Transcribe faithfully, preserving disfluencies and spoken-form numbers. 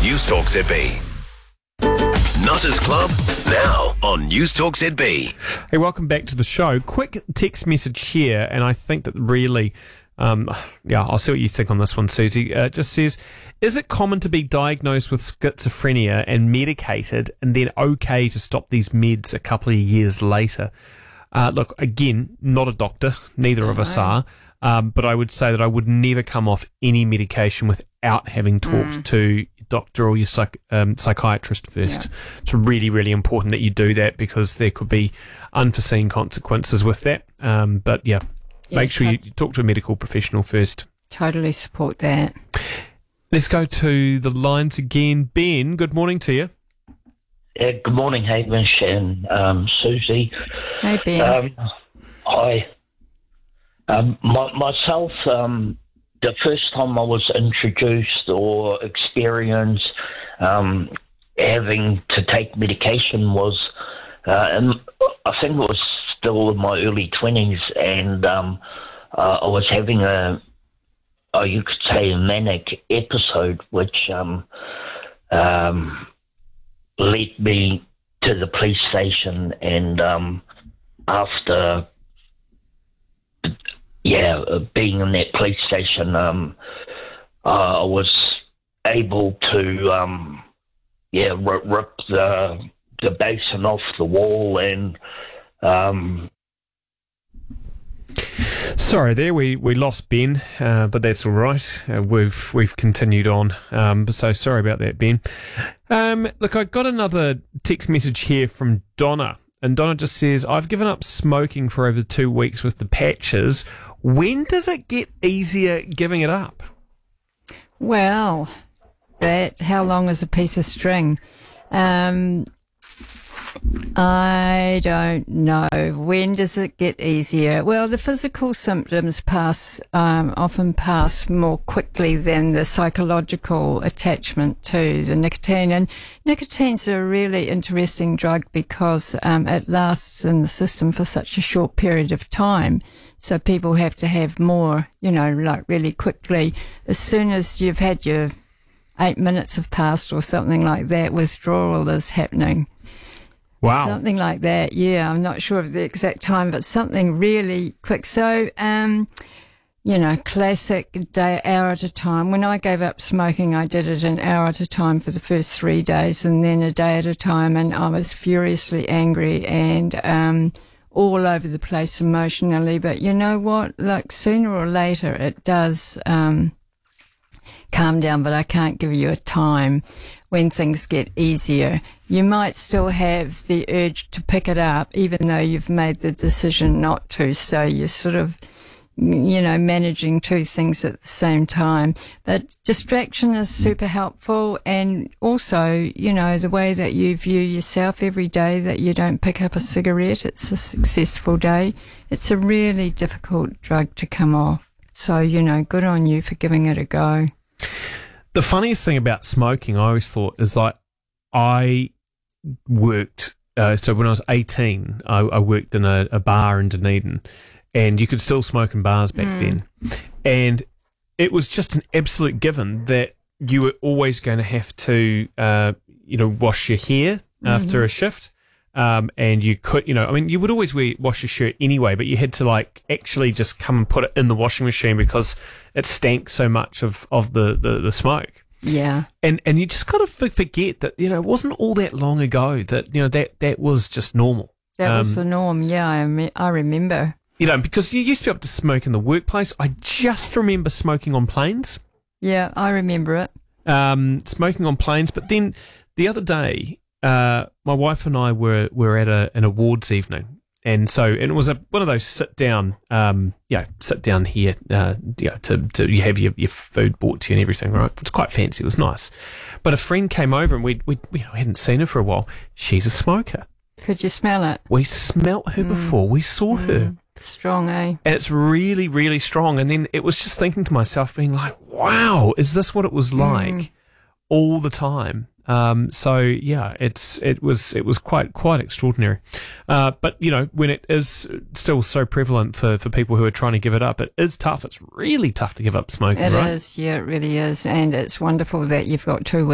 Newstalk Z B. Nutters Club, now on Newstalk Z B. Hey, welcome back to the show. Quick text message here, and I think that really, um, yeah, I'll see what you think on this one, Susie. Uh, it just says, is it common to be diagnosed with schizophrenia and medicated and then okay to stop these meds a couple of years later? Uh, look, again, not a doctor, neither of us are, um, but I would say that I would never come off any medication without having talked mm. to doctor or your psych, um, psychiatrist first. Yeah. It's really, really important that you do that because there could be unforeseen consequences with that. Um, but yeah, yeah make sure to- you talk to a medical professional first. Totally support that. Let's go to the lines again. Ben, good morning to you. Yeah, good morning, Hamish and um, Susie. Hey, Ben. Um, I, um, my, myself, um, the first time I was introduced or experienced um, having to take medication was, uh, and I think it was still in my early twenties, and um, uh, I was having a, oh, you could say, a manic episode, which um, um, led me to the police station, and um, after yeah, being in that police station, um, uh, I was able to, um, yeah, rip, rip the the basin off the wall and. Um, Sorry, there we, we lost Ben, uh, but that's all right. Uh, we've we've continued on. Um, so sorry about that, Ben. Um, look, I got another text message here from Donna, and Donna just says, "I've given up smoking for over two weeks with the patches. When does it get easier giving it up?" Well, that how long is a piece of string? Um, I don't know. When does it get easier? Well, the physical symptoms pass um, often pass more quickly than the psychological attachment to the nicotine. And nicotine's a really interesting drug because um, it lasts in the system for such a short period of time. So people have to have more, you know, like really quickly. As soon as you've had your eight minutes have passed or something like that, withdrawal is happening. Wow. Something like that, yeah. I'm not sure of the exact time, but something really quick. So, um, you know, classic day, hour at a time. When I gave up smoking, I did it an hour at a time for the first three days and then a day at a time, and I was furiously angry and um, all over the place emotionally. But you know what? Like, sooner or later it does um, calm down, but I can't give you a time when things get easier. You might still have the urge to pick it up, even though you've made the decision not to. So you're sort of, you know, managing two things at the same time. But distraction is super helpful. And also, you know, the way that you view yourself every day that you don't pick up a cigarette, it's a successful day. It's a really difficult drug to come off. So, you know, good on you for giving it a go. The funniest thing about smoking, I always thought, is like I worked, uh, so when I was eighteen, I, I worked in a, a bar in Dunedin, and you could still smoke in bars back mm. then. And it was just an absolute given that you were always going to have to, uh, you know, wash your hair mm-hmm. after a shift. Um, and you could, you know, I mean, you would always wear, wash your shirt anyway, but you had to like actually just come and put it in the washing machine because it stank so much of, of the, the, the smoke. Yeah. And, and you just kind of forget that, you know, it wasn't all that long ago that, you know, that, that was just normal. That um, was the norm. Yeah. I, me- I remember. You know, because you used to be able to smoke in the workplace. I just remember smoking on planes. Yeah. I remember it. Um, smoking on planes. But then the other day, Uh, my wife and I were, were at a, an awards evening, and so and it was a one of those sit down, um, yeah, sit down here, uh, yeah, to to you have your, your food brought to you and everything, right? It's quite fancy. It was nice, but a friend came over and we we, we hadn't seen her for a while. She's a smoker. Could you smell it? We smelt her mm. before we saw mm. her. Strong, eh? And it's really, really strong. And then it was just thinking to myself, being like, wow, is this what it was like mm. all the time? Um, so yeah, it's it was it was quite quite extraordinary. Uh, but you know, when it is still so prevalent for, for people who are trying to give it up, it is tough. It's really tough to give up smoking. It right? is, yeah, it really is, and it's wonderful that you've got two